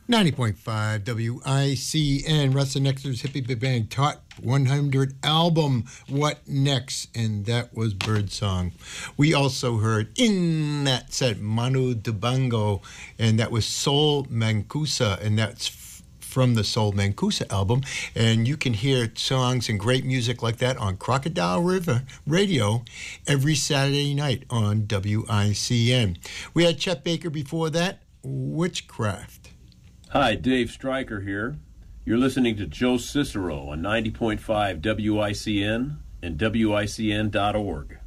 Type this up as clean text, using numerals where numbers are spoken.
90.5 WICN, Rusty Nexter's Hippie Big Bang Top 100 album, What Next? And that was Birdsong. We also heard in that set Manu Dibango, and that was Soul Mancusa, and that's from the Soul Mancusa album. And you can hear songs and great music like that on Crocodile River Radio every Saturday night on WICN. We had Chet Baker before that, Witchcraft. Hi, Dave Stryker here. You're listening to Joe Cicero on 90.5 WICN and WICN.org.